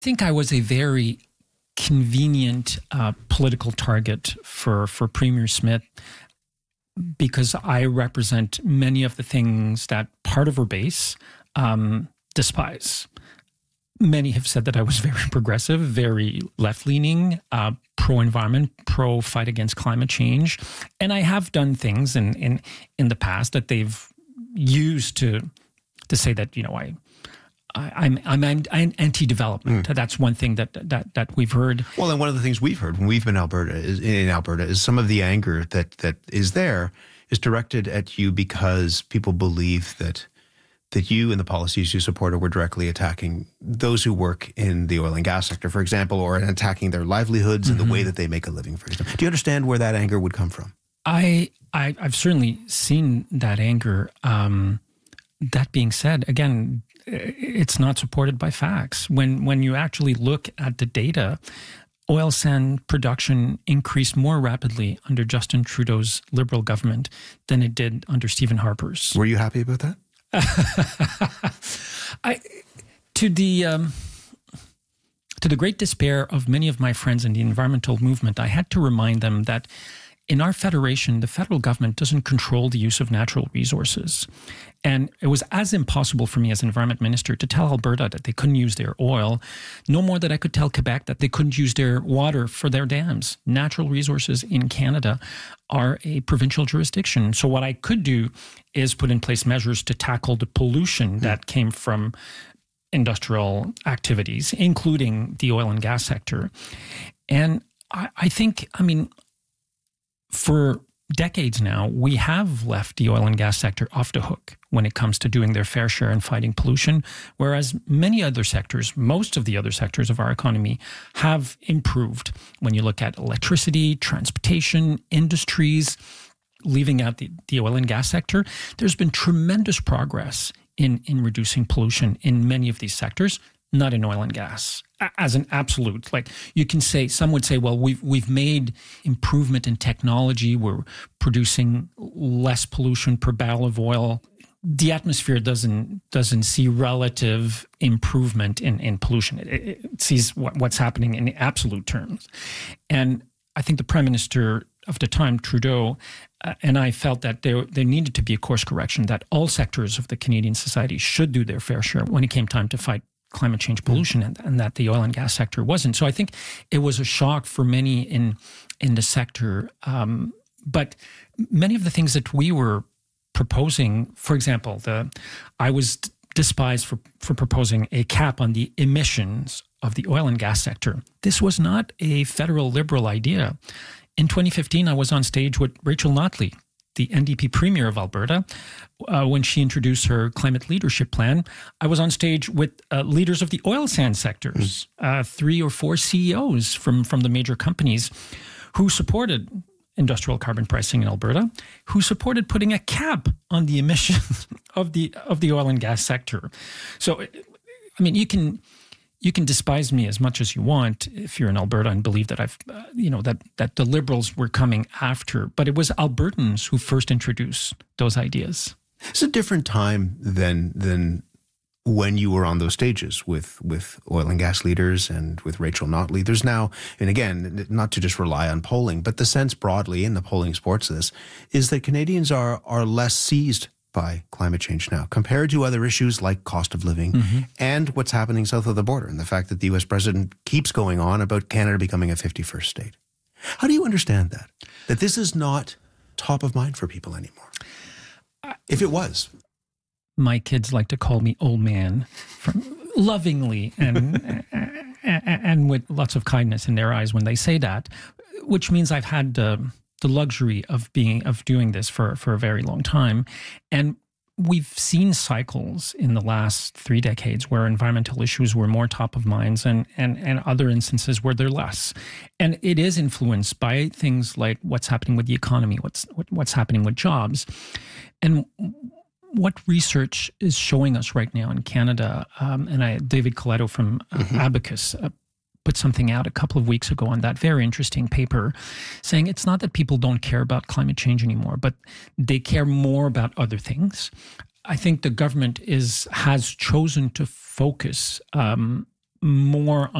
think I was a very convenient political target for Premier Smith because I represent many of the things that part of her base despise. Many have said that I was very progressive, very left-leaning, pro-environment, pro-fight against climate change. And I have done things in the past that they've used to say that, I'm anti-development. That's one thing that we've heard. Well, and one of the things we've heard when we've been in Alberta is some of the anger that is there is directed at you because people believe that you and the policies you supported were directly attacking those who work in the oil and gas sector, for example, or attacking their livelihoods and the way that they make a living, for example. Do you understand where that anger would come from? I've certainly seen that anger. That being said, again, it's not supported by facts. When you actually look at the data, oil sand production increased more rapidly under Justin Trudeau's Liberal government than it did under Stephen Harper's. Were you happy about that? To the great despair of many of my friends in the environmental movement, I had to remind them that in our federation, the federal government doesn't control the use of natural resources. And it was as impossible for me as environment minister to tell Alberta that they couldn't use their oil, no more than I could tell Quebec that they couldn't use their water for their dams. Natural resources in Canada are a provincial jurisdiction. So what I could do is put in place measures to tackle the pollution that came from industrial activities, including the oil and gas sector. And I think, for decades now, we have left the oil and gas sector off the hook when it comes to doing their fair share in fighting pollution, whereas many other sectors, most of the other sectors of our economy, have improved. When you look at electricity, transportation, industries, leaving out the oil and gas sector, there's been tremendous progress in reducing pollution in many of these sectors, not in oil and gas. As an absolute, like you can say, some would say, well, we've made improvement in technology. We're producing less pollution per barrel of oil. The atmosphere doesn't see relative improvement in pollution. It sees what's happening in absolute terms. And I think the Prime Minister of the time, Trudeau, and I felt that there needed to be a course correction, that all sectors of the Canadian society should do their fair share when it came time to fight climate change pollution, and that the oil and gas sector wasn't. So I think it was a shock for many in the sector. But many of the things that we were proposing, for example, I was despised for proposing a cap on the emissions of the oil and gas sector. This was not a federal Liberal idea. In 2015, I was on stage with Rachel Notley, the NDP Premier of Alberta, when she introduced her climate leadership plan. I was on stage with leaders of the oil sand sectors, 3 or 4 CEOs from the major companies who supported industrial carbon pricing in Alberta, who supported putting a cap on the emissions of the oil and gas sector. So, you can despise me as much as you want if you're in Alberta and believe that that the Liberals were coming after, but it was Albertans who first introduced those ideas. It's a different time than when you were on those stages with oil and gas leaders and with Rachel Notley. There's now, and again, not to just rely on polling, but the sense broadly, and the polling supports this, is that Canadians are less seized by climate change now, compared to other issues like cost of living and what's happening south of the border, and the fact that the U.S. president keeps going on about Canada becoming a 51st state. How do you understand that? That this is not top of mind for people anymore? If it was. My kids like to call me old man, lovingly and with lots of kindness in their eyes when they say that, which means I've had the luxury of doing this for a very long time. And we've seen cycles in the last 3 decades where environmental issues were more top of minds and other instances where they're less. And it is influenced by things like what's happening with the economy, what's happening with jobs. And what research is showing us right now in Canada, David Coletto from Abacus put something out a couple of weeks ago on that very interesting paper saying it's not that people don't care about climate change anymore, but they care more about other things. I think the government has chosen to focus more